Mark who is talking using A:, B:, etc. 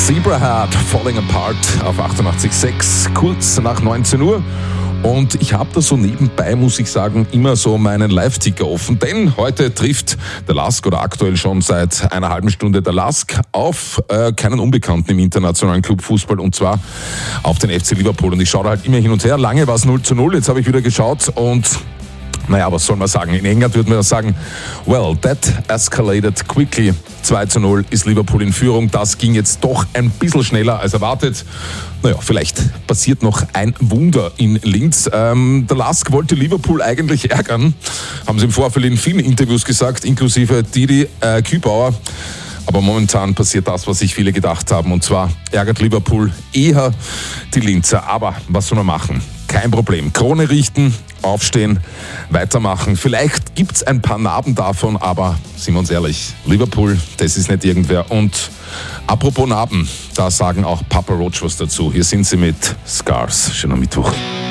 A: Zebrahead, Falling Apart auf 88.6, kurz nach 19 Uhr. Und ich habe da so nebenbei, muss ich sagen, immer so meinen Live-Ticker offen. Denn heute trifft der LASK oder aktuell schon seit einer halben Stunde der LASK auf keinen Unbekannten im internationalen Clubfußball, und zwar auf den FC Liverpool. Und ich schaue da halt immer hin und her. Lange war es 0:0, jetzt habe ich wieder geschaut und naja, was soll man sagen? In England würde man sagen, well, that escalated quickly. 2:0 ist Liverpool in Führung. Das ging jetzt doch ein bisschen schneller als erwartet. Naja, vielleicht passiert noch ein Wunder in Linz. Der LASK wollte Liverpool eigentlich ärgern, haben sie im Vorfeld in vielen Interviews gesagt, inklusive Didi Kübauer. Aber momentan passiert das, was sich viele gedacht haben, und zwar ärgert Liverpool eher die Linzer. Aber was soll man machen? Kein Problem. Krone richten, aufstehen, weitermachen. Vielleicht gibt's ein paar Narben davon, aber sind wir uns ehrlich, Liverpool, das ist nicht irgendwer. Und apropos Narben, da sagen auch Papa Roach was dazu. Hier sind sie mit Scars. Schöner Mittwoch.